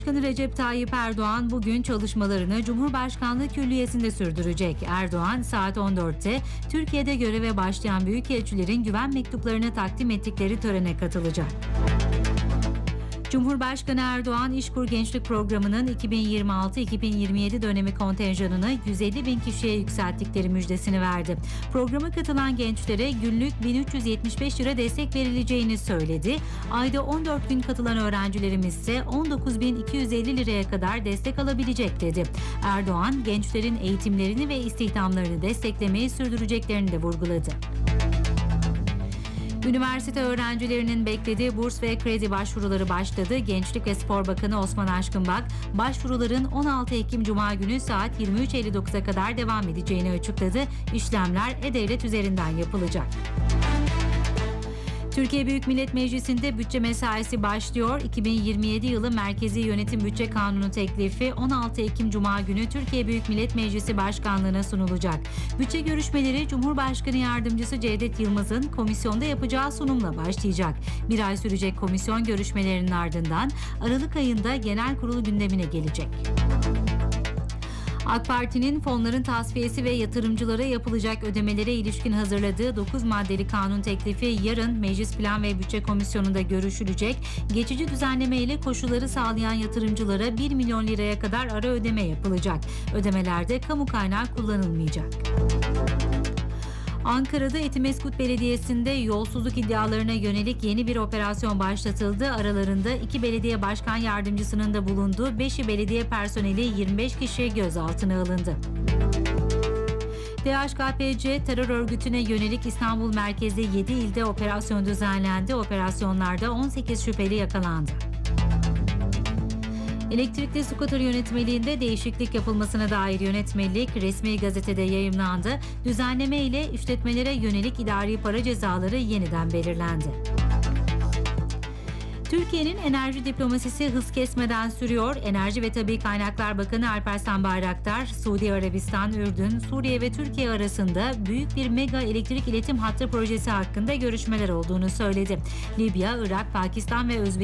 Başkanı Recep Tayyip Erdoğan bugün çalışmalarını Cumhurbaşkanlığı Külliyesi'nde sürdürecek. Erdoğan saat 14'te Türkiye'de göreve başlayan büyükelçilerin güven mektuplarını takdim ettikleri törene katılacak. Cumhurbaşkanı Erdoğan, İşkur Gençlik Programı'nın 2026-2027 dönemi kontenjanını 150 bin kişiye yükselttikleri müjdesini verdi. Programa katılan gençlere günlük 1375 lira destek verileceğini söyledi. Ayda 14 gün katılan öğrencilerimiz ise 19.250 liraya kadar destek alabilecek dedi. Erdoğan, gençlerin eğitimlerini ve istihdamlarını desteklemeyi sürdüreceklerini de vurguladı. Üniversite öğrencilerinin beklediği burs ve kredi başvuruları başladı. Gençlik ve Spor Bakanı Osman Aşkınbak, başvuruların 16 Ekim Cuma günü saat 23.59'a kadar devam edeceğini açıkladı. İşlemler E-Devlet üzerinden yapılacak. Türkiye Büyük Millet Meclisi'nde bütçe mesaisi başlıyor. 2027 yılı Merkezi Yönetim Bütçe Kanunu teklifi 16 Ekim Cuma günü Türkiye Büyük Millet Meclisi Başkanlığı'na sunulacak. Bütçe görüşmeleri Cumhurbaşkanı Yardımcısı Cevdet Yılmaz'ın komisyonda yapacağı sunumla başlayacak. Bir ay sürecek komisyon görüşmelerinin ardından Aralık ayında genel kurulu gündemine gelecek. AK Parti'nin fonların tasfiyesi ve yatırımcılara yapılacak ödemelere ilişkin hazırladığı 9 maddeli kanun teklifi yarın Meclis Plan ve Bütçe Komisyonu'nda görüşülecek. Geçici düzenleme ile koşulları sağlayan yatırımcılara 1 milyon liraya kadar ara ödeme yapılacak. Ödemelerde kamu kaynağı kullanılmayacak. Ankara'da Etimesgut Belediyesi'nde yolsuzluk iddialarına yönelik yeni bir operasyon başlatıldı. Aralarında 2 belediye başkan yardımcısının da bulunduğu 5'i belediye personeli 25 kişi gözaltına alındı. DHKPC terör örgütüne yönelik İstanbul merkezli 7 ilde operasyon düzenlendi. Operasyonlarda 18 şüpheli yakalandı. Elektrikli skuter yönetmeliğinde değişiklik yapılmasına dair yönetmelik resmi gazetede yayımlandı. Düzenleme ile işletmelere yönelik idari para cezaları yeniden belirlendi. Türkiye'nin enerji diplomasisi hız kesmeden sürüyor. Enerji ve Tabii Kaynaklar Bakanı Alparslan Bayraktar, Suudi Arabistan, Ürdün, Suriye ve Türkiye arasında büyük bir mega elektrik iletim hattı projesi hakkında görüşmeler olduğunu söyledi. Libya, Irak, Pakistan ve Özbekistan